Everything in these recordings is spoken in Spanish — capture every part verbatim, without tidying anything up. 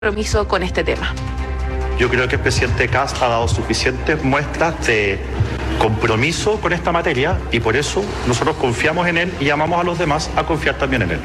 compromiso con este tema. Yo creo que el presidente Kast ha dado suficientes muestras de compromiso con esta materia y por eso nosotros confiamos en él y llamamos a los demás a confiar también en él.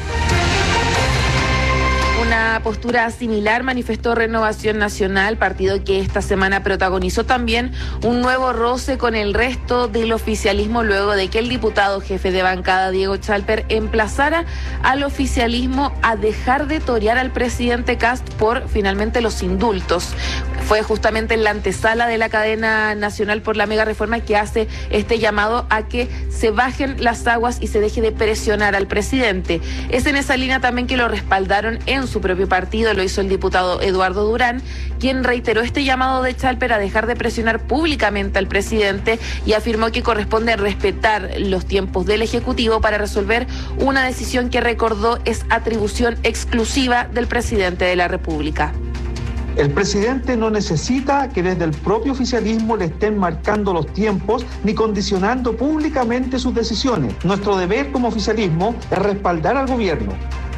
Una postura similar manifestó Renovación Nacional, partido que esta semana protagonizó también un nuevo roce con el resto del oficialismo luego de que el diputado jefe de bancada Diego Chalper emplazara al oficialismo a dejar de torear al presidente Kast por finalmente los indultos. Fue justamente en la antesala de la cadena nacional por la mega reforma que hace este llamado a que se bajen las aguas y se deje de presionar al presidente. Es en esa línea también que lo respaldaron en su propio partido, lo hizo el diputado Eduardo Durán, quien reiteró este llamado de Chalper a dejar de presionar públicamente al presidente y afirmó que corresponde respetar los tiempos del Ejecutivo para resolver una decisión que recordó es atribución exclusiva del presidente de la República. El presidente no necesita que desde el propio oficialismo le estén marcando los tiempos ni condicionando públicamente sus decisiones. Nuestro deber como oficialismo es respaldar al gobierno.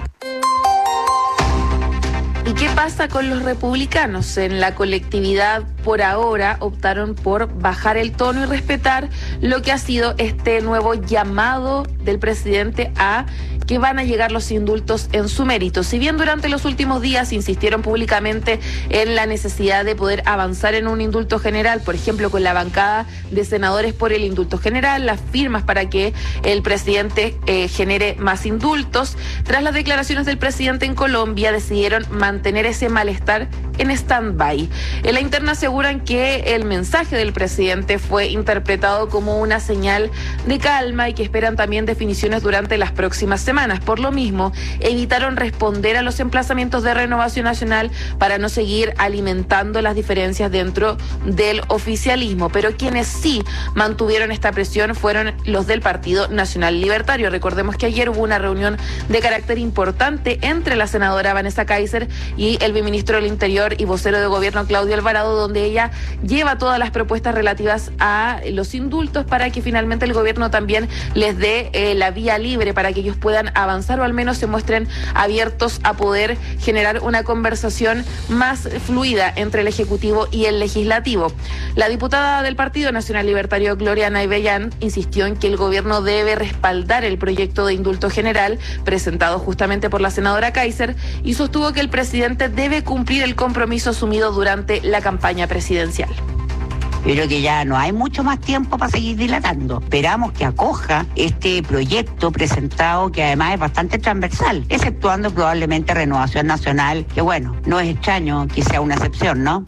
¿Y qué pasa con los republicanos? En la colectividad, por ahora, optaron por bajar el tono y respetar lo que ha sido este nuevo llamado del presidente a que van a llegar los indultos en su mérito. Si bien durante los últimos días insistieron públicamente en la necesidad de poder avanzar en un indulto general, por ejemplo, con la bancada de senadores por el indulto general, las firmas para que el presidente eh, genere más indultos, tras las declaraciones del presidente en Colombia decidieron mantener ese malestar en stand-by. En la interna aseguran que el mensaje del presidente fue interpretado como una señal de calma y que esperan también definiciones durante las próximas semanas. Por lo mismo, evitaron responder a los emplazamientos de Renovación Nacional para no seguir alimentando las diferencias dentro del oficialismo. Pero quienes sí mantuvieron esta presión fueron los del Partido Nacional Libertario. Recordemos que ayer hubo una reunión de carácter importante entre la senadora Vanessa Kaiser y el viceministro del Interior y vocero de gobierno Claudio Alvarado, donde ella lleva todas las propuestas relativas a los indultos para que finalmente el gobierno también les dé eh, la vía libre para que ellos puedan avanzar o al menos se muestren abiertos a poder generar una conversación más fluida entre el Ejecutivo y el Legislativo. La diputada del Partido Nacional Libertario, Gloria Naibellán, insistió en que el gobierno debe respaldar el proyecto de indulto general presentado justamente por la senadora Kaiser y sostuvo que el presidente debe cumplir el compromiso asumido durante la campaña presidencial. Yo creo que ya no hay mucho más tiempo para seguir dilatando. Esperamos que acoja este proyecto presentado, que además es bastante transversal, exceptuando probablemente Renovación Nacional, que bueno, no es extraño que sea una excepción, ¿no?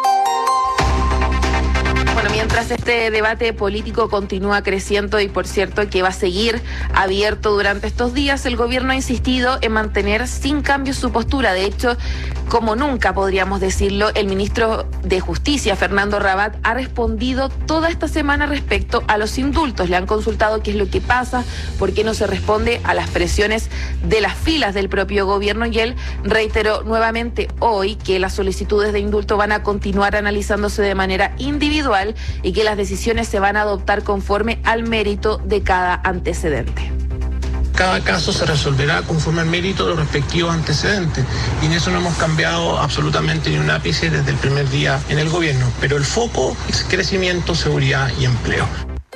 Bueno, mientras este debate político continúa creciendo y por cierto que va a seguir abierto durante estos días, el gobierno ha insistido en mantener sin cambios su postura. De hecho, como nunca podríamos decirlo, el ministro de Justicia, Fernando Rabat, ha respondido toda esta semana respecto a los indultos. Le han consultado qué es lo que pasa, por qué no se responde a las presiones de las filas del propio gobierno y él reiteró nuevamente hoy que las solicitudes de indulto van a continuar analizándose de manera individual y que las decisiones se van a adoptar conforme al mérito de cada antecedente. Cada caso se resolverá conforme al mérito de los respectivos antecedentes y en eso no hemos cambiado absolutamente ni un ápice desde el primer día en el gobierno, pero el foco es crecimiento, seguridad y empleo.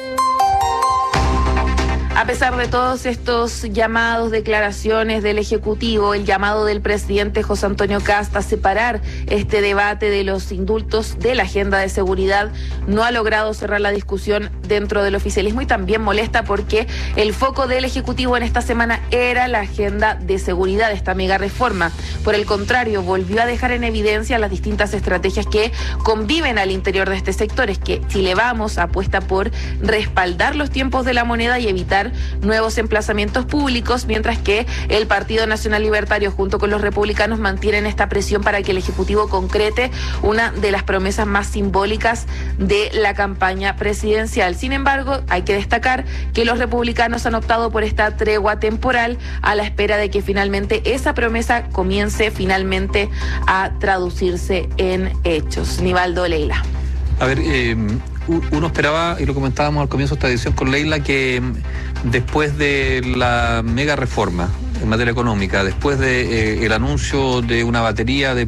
A pesar de todos estos llamados, declaraciones del Ejecutivo, el llamado del presidente José Antonio Kast a separar este debate de los indultos de la agenda de seguridad, no ha logrado cerrar la discusión dentro del oficialismo y también molesta porque el foco del Ejecutivo en esta semana era la agenda de seguridad, esta mega reforma. Por el contrario, volvió a dejar en evidencia las distintas estrategias que conviven al interior de este sector. Es que Chile Vamos apuesta por respaldar los tiempos de la moneda y evitar nuevos emplazamientos públicos, mientras que el Partido Nacional Libertario junto con los republicanos mantienen esta presión para que el Ejecutivo concrete una de las promesas más simbólicas de la campaña presidencial. Sin embargo, hay que destacar que los republicanos han optado por esta tregua temporal a la espera de que finalmente esa promesa comience finalmente a traducirse en hechos. Nivaldo, Leila. A ver, eh, uno esperaba, y lo comentábamos al comienzo de esta edición con Leila, que después de la mega reforma en materia económica, después de eh, el anuncio de una batería de